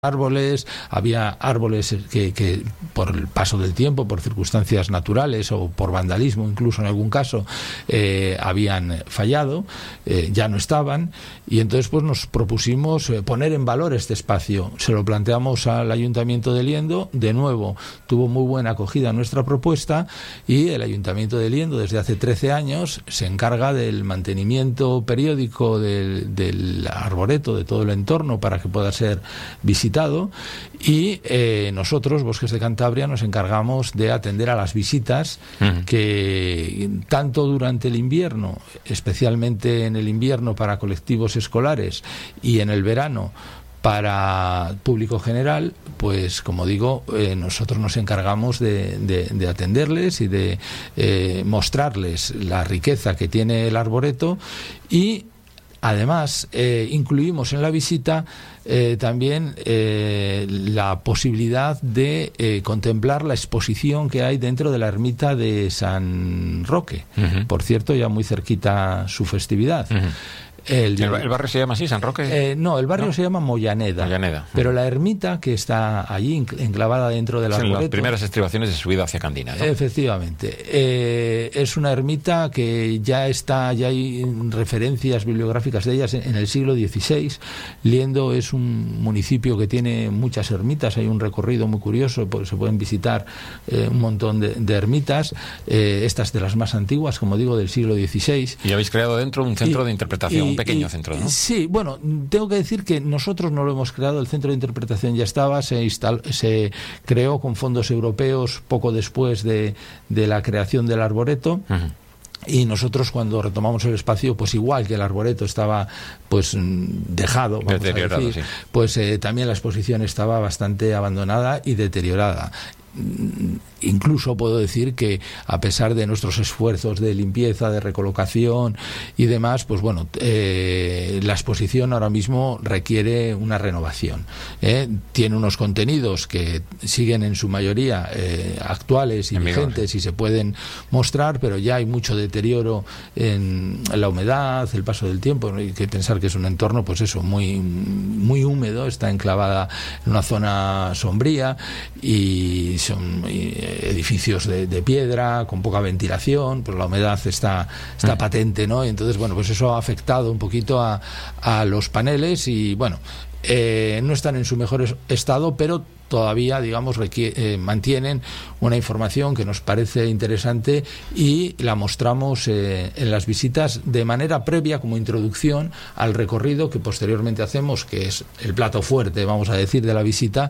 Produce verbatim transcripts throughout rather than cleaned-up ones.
árboles, había árboles que, que por el paso del tiempo, por circunstancias naturales o por vandalismo incluso en algún caso, eh, habían fallado, eh, ya no estaban, y entonces pues nos propusimos eh, poner en valor este espacio. Se lo planteamos al Ayuntamiento de Liendo, de nuevo tuvo muy buena acogida nuestra propuesta, y el Ayuntamiento de Liendo desde hace trece años se encarga del mantenimiento periódico del, del arboreto, de todo el entorno, para que pueda ser visitado. Y eh, nosotros, Bosques de Cantabria, nos encargamos de atender a las visitas uh-huh. que tanto durante el invierno, especialmente en el invierno para colectivos escolares, y en el verano para público general, pues como digo, eh, nosotros nos encargamos de, de, de atenderles y de eh, mostrarles la riqueza que tiene el arboreto. Y además, eh, incluimos en la visita eh, también eh, la posibilidad de eh, contemplar la exposición que hay dentro de la ermita de San Roque. Uh-huh. Por cierto, ya muy cerquita su festividad. Uh-huh. El, ¿El, ¿El barrio se llama así, San Roque? Eh, no, el barrio ¿No? se llama Mollaneda. Mollaneda. Pero la ermita, que está allí enclavada dentro del arboreto... Son las primeras estribaciones de subida hacia Candina, ¿no? Efectivamente. Eh, es una ermita que ya está, ya hay referencias bibliográficas de ellas en el siglo dieciséis. Liendo es un municipio que tiene muchas ermitas, hay un recorrido muy curioso, pues se pueden visitar eh, un montón de, de ermitas, eh, estas de las más antiguas, como digo, del siglo dieciséis. Y habéis creado dentro un centro y, de interpretación. Y, un pequeño y, centro, ¿no? Sí, bueno, tengo que decir que nosotros no lo hemos creado, el centro de interpretación ya estaba, se, instal, se creó con fondos europeos poco después de, de la creación del arboreto. Uh-huh. Y nosotros, cuando retomamos el espacio, pues igual que el arboreto estaba pues dejado, vamos a decir, sí. pues eh, también la exposición estaba bastante abandonada y deteriorada. Incluso puedo decir que, a pesar de nuestros esfuerzos de limpieza, de recolocación y demás, pues bueno, eh, la exposición ahora mismo requiere una renovación. ¿eh? Tiene unos contenidos que siguen en su mayoría eh, actuales y en vigentes, y se pueden mostrar, pero ya hay mucho deterioro en la humedad, el paso del tiempo. ¿no? Hay que pensar que es un entorno, pues eso, muy, muy húmedo, está enclavada en una zona sombría, y son edificios de, de piedra con poca ventilación, pues la humedad está, está patente, ¿no? Y entonces, bueno, pues eso ha afectado un poquito a, a los paneles, y bueno, eh, no están en su mejor estado, pero todavía, digamos, requiere, eh, mantienen una información que nos parece interesante, y la mostramos eh, en las visitas de manera previa, como introducción al recorrido que posteriormente hacemos, que es el plato fuerte, vamos a decir, de la visita,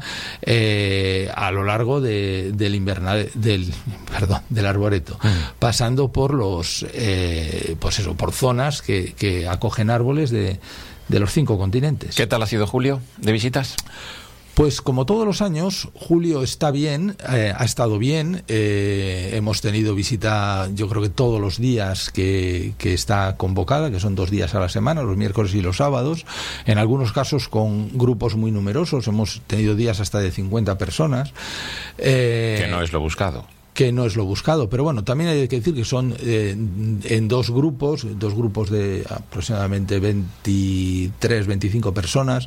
eh, a lo largo de, del invernadero, del, perdón, del arboreto, uh-huh. pasando por los, eh, pues eso, por zonas que, que acogen árboles de, de los cinco continentes. ¿Qué tal ha sido julio de visitas? Pues como todos los años, julio está bien, eh, ha estado bien, eh, hemos tenido visita, yo creo que todos los días que, que está convocada, que son dos días a la semana, los miércoles y los sábados, en algunos casos con grupos muy numerosos, hemos tenido días hasta de cincuenta personas. Eh, que no es lo buscado. que no es lo buscado, pero bueno, también hay que decir que son eh, en dos grupos, dos grupos de aproximadamente veintitrés, veinticinco personas.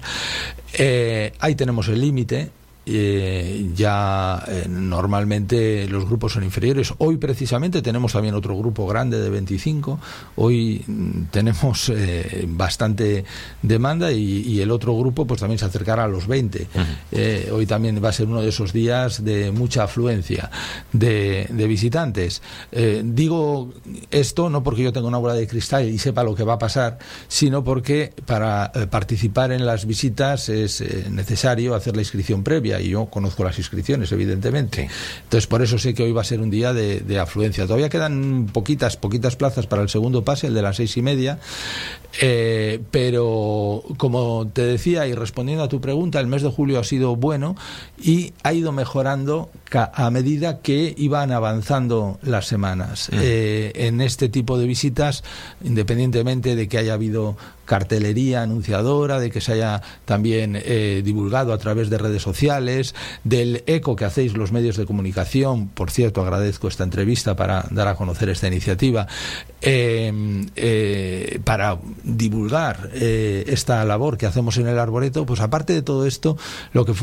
Eh, ahí tenemos el límite. Eh, ya eh, normalmente los grupos son inferiores. Hoy precisamente tenemos también otro grupo grande de veinticinco. Hoy mm, tenemos eh, bastante demanda, y, y el otro grupo pues también se acercará a los veinte. Uh-huh. eh, hoy también va a ser uno de esos días de mucha afluencia de, de visitantes. Eh, digo esto no porque yo tenga una bola de cristal y sepa lo que va a pasar, sino porque para eh, participar en las visitas es eh, necesario hacer la inscripción previa, y yo conozco las inscripciones, evidentemente. Sí. Entonces, por eso sé que hoy va a ser un día de, de afluencia. Todavía quedan poquitas, poquitas plazas para el segundo pase, el de las seis y media, eh, pero como te decía, y respondiendo a tu pregunta, el mes de julio ha sido bueno y ha ido mejorando a medida que iban avanzando las semanas. Mm. Eh, en este tipo de visitas, independientemente de que haya habido cartelería anunciadora, de que se haya también eh, divulgado a través de redes sociales, sociales, del eco que hacéis los medios de comunicación. Por cierto, agradezco esta entrevista para dar a conocer esta iniciativa, eh, eh, para divulgar eh, esta labor que hacemos en el Arboreto. Pues aparte de todo esto, lo que